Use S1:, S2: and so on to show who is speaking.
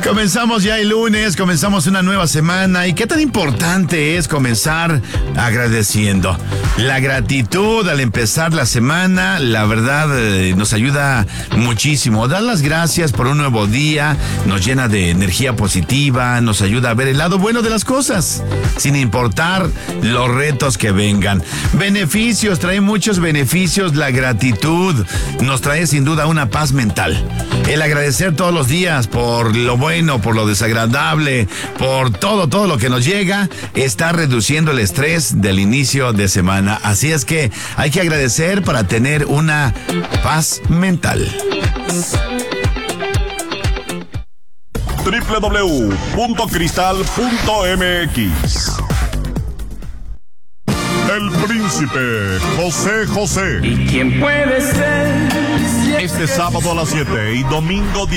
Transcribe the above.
S1: Comenzamos ya el lunes, comenzamos una nueva semana y qué tan importante es comenzar agradeciendo. La gratitud al empezar la semana, la verdad, nos ayuda muchísimo. Dar las gracias por un nuevo día, nos llena de energía positiva, nos ayuda a ver el lado bueno de las cosas, sin importar los retos que vengan. Beneficios, trae muchos beneficios la gratitud, nos trae sin duda una paz mental. El agradecer todos los días por lo bueno, por lo desagradable, por todo lo que nos llega, está reduciendo el estrés del inicio de semana. Así es que hay que agradecer para tener una paz mental.
S2: www.cristal.mx. El Príncipe José.
S3: ¿Y quién puede ser?
S2: Este sábado a las 7 y domingo